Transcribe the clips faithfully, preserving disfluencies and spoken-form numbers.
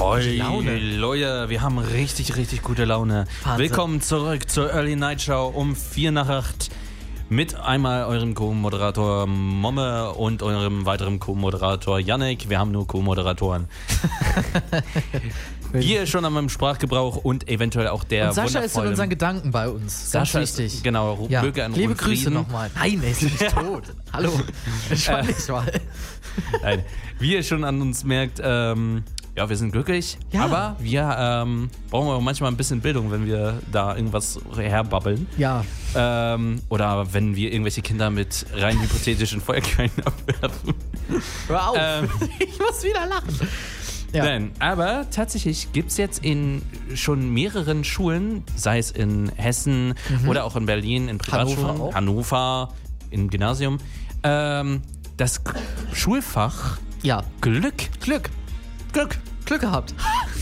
Hoi, Laune. Leute, wir haben richtig, richtig gute Laune. Wahnsinn. Willkommen zurück zur Early Night Show um vier nach acht mit einmal eurem Co-Moderator Momme und eurem weiteren Co-Moderator Yannick. Wir haben nur Co-Moderatoren. Wir schon an meinem Sprachgebrauch und eventuell auch der Und Sascha ist in wundervollen- unseren Gedanken bei uns. Ganz Sascha wichtig. Ist, genau, Ja. möge ein Liebe Ruhe Grüße Frieden. nochmal. Nein, er ist nicht tot. Hallo. Entspann dich mal. Nein, wie ihr schon an uns merkt, ähm, ja, wir sind glücklich, Ja. aber wir ähm, brauchen auch manchmal ein bisschen Bildung, wenn wir da irgendwas herbabbeln. Ja. Ähm, oder wenn wir irgendwelche Kinder mit rein hypothetischen Feuerquellen abwerfen. Hör auf. Ähm. Ich muss wieder lachen. Ja. Nein, aber tatsächlich gibt es jetzt in schon mehreren Schulen, sei es in Hessen oder auch in Berlin, in Privatschulen, Hannover auch. Hannover, im Gymnasium, ähm, das K- Schulfach Ja. Glück. Glück. Glück. Glück gehabt.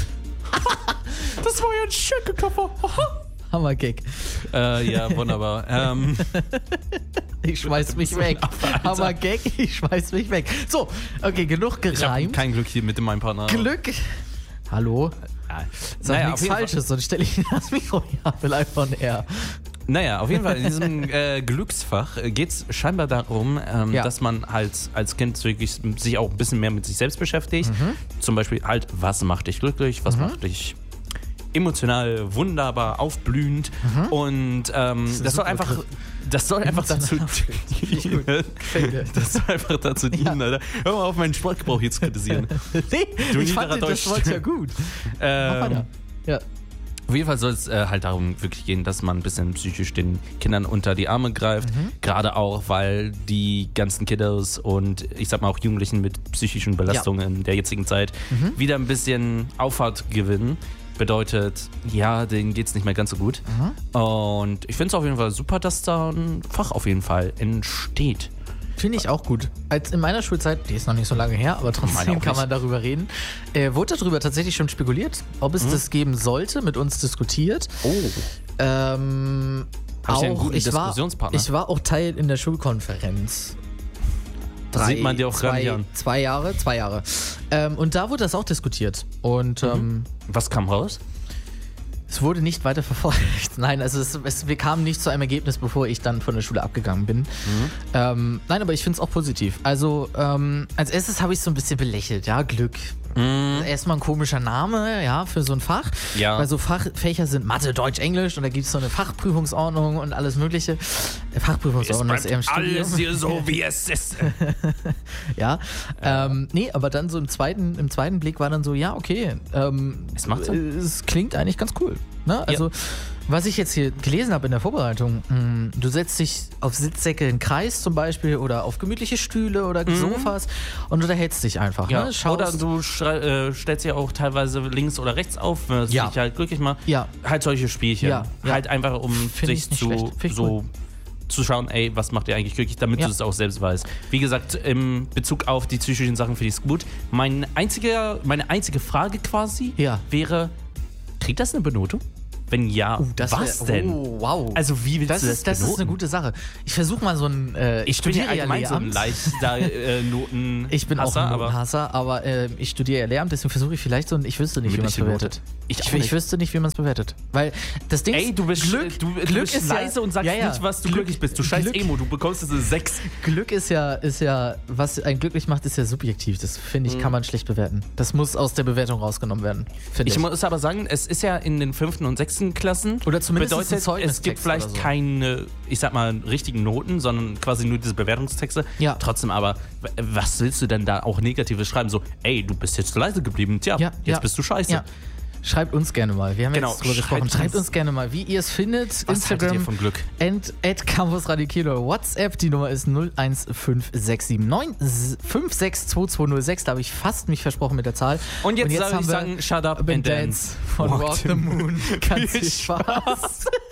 Das war ja ein Schenkelkoffer. Hammer-Gag. äh, ja, wunderbar. ähm, Ich schmeiß mich weg. Hammer-Gag, ich schmeiß mich weg. So, okay, genug ich habe gereimt. kein Glück hier mit meinem Partner. Glück. Hallo? Ah, Sag naja, auf nichts jeden Fall- Falsches, sonst stelle ich das Mikro ja vielleicht von air. Naja, auf jeden Fall in diesem äh, Glücksfach geht es scheinbar darum, ähm, Ja. dass man halt als Kind wirklich sich auch ein bisschen mehr mit sich selbst beschäftigt. Mhm. Zum Beispiel halt, was macht dich glücklich, was macht dich emotional wunderbar, aufblühend. Und ähm, ist ein das soll super einfach, Begriff. das soll einfach dazu dienen. Gefällt Das soll einfach dazu dienen, Alter. Hör mal auf, meinen Sprachgebrauch hier zu kritisieren. Nee, Du ich fand niederer das Wort ja gut. Mach Ähm, weiter. Ja. Auf jeden Fall soll es äh, halt darum wirklich gehen, dass man ein bisschen psychisch den Kindern unter die Arme greift. Mhm. Gerade auch, weil die ganzen Kiddos und ich sag mal auch Jugendlichen mit psychischen Belastungen in der jetzigen Zeit Mhm. wieder ein bisschen Auffahrt gewinnen. Bedeutet, ja, denen geht's nicht mehr ganz so gut. Mhm. Und ich finde es auf jeden Fall super, dass da ein Fach auf jeden Fall entsteht. Finde ich auch gut. Als in meiner Schulzeit, die ist noch nicht so lange her, aber Meine trotzdem auch kann nicht. man darüber reden. Äh, wurde darüber tatsächlich schon spekuliert, ob es das geben sollte, mit uns diskutiert. Oh. Ähm, Hab ich einen auch, guten ich war, Diskussionspartner? ich war auch Teil in der Schulkonferenz. Das sieht man dir auch gar zwei, nicht an. Zwei Jahre, zwei Jahre. Ähm, und da wurde das auch diskutiert. Und ähm, Was kam raus? es wurde nicht weiter verfolgt. Nein, also es, es, wir kamen nicht zu einem Ergebnis, bevor ich dann von der Schule abgegangen bin. Ähm, nein, aber ich finde es auch positiv. Also ähm, als erstes habe ich so ein bisschen belächelt, ja, Glück. Erstmal ein komischer Name, ja, für so ein Fach. Ja. Weil so Fachfächer sind Mathe, Deutsch, Englisch und da gibt es so eine Fachprüfungsordnung und alles mögliche. Äh, Fachprüfungsordnung ist eher im Studium. alles hier so, wie es ist. Ja, ähm, nee, aber dann so im zweiten, im zweiten Blick war dann so, ja, okay, ähm, Es macht Sinn. äh, es klingt eigentlich ganz cool. Ne? Also, was ich jetzt hier gelesen habe in der Vorbereitung, mh, du setzt dich auf Sitzsäcke in Kreis zum Beispiel oder auf gemütliche Stühle oder Sofas und unterhältst dich einfach. Ja, Ne? Schaust, oder du schrei- äh, stellst ja auch teilweise links oder rechts auf, wenn es Ja. dich halt glücklich macht. Ja. Halt solche Spielchen. Ja, ja. Halt einfach, um Find ich sich nicht zu, schlecht. Find ich so cool. zu schauen, ey, was macht dir eigentlich glücklich, damit Ja. du es auch selbst weißt. Wie gesagt, im Bezug auf die psychischen Sachen finde ich es gut. Mein einziger, meine einzige Frage quasi Ja. wäre, kriegt das eine Benotung? Wenn ja, das was wär, denn? Oh, wow. Also wie willst das du das ist, das ist eine benoten? gute Sache. Ich versuche mal so ein äh, Ich bin ja studiere allgemein so ein Lehramt. leichter äh, Noten. Ich bin auch ein aber Notenhasser, aber äh, ich studiere ja Lehramt, deswegen versuche ich vielleicht so ein, ich wüsste nicht, wie man es Mündliche Note. bewertet. Ich auch ich, nicht. ich wüsste nicht, wie man es bewertet. Weil das Ding Ey, ist, du bist, Glück, du, du Glück bist ist leise ja, und sagst ja, ja. nicht, was du Glück- glücklich bist. Du scheiß Glück- Emo, du bekommst diese sechs. Glück ist ja, ist ja, was einen glücklich macht, ist ja subjektiv. Das finde ich, Mhm. kann man schlecht bewerten. Das muss aus der Bewertung rausgenommen werden, finde ich. Ich muss aber sagen, es ist ja in den fünften und sechsten Klassen. Oder zumindest ein bedeutet, Zeugnistext es gibt vielleicht oder so. keine, ich sag mal, richtigen Noten, sondern quasi nur diese Bewertungstexte. Ja. Trotzdem aber, w- was willst du denn da auch Negatives schreiben? So, ey, du bist jetzt leise geblieben. Tja, Ja, jetzt ja. bist du scheiße. Ja. Schreibt uns gerne mal. Wir haben Genau, jetzt drüber schreibt gesprochen. Schreibt uns- uns gerne mal, wie ihr es findet. Was haltet ihr Instagram von Glück? and at Campus Radio Kilo. WhatsApp, die Nummer ist null eins fünf sechs sieben neun fünf sechs zwei zwei null sechs. Da habe ich fast mich versprochen mit der Zahl. Und jetzt, soll haben ich wir sagen, shut up and and dance dance. von Walk Walk the the Moon. Ganz viel Viel Spaß.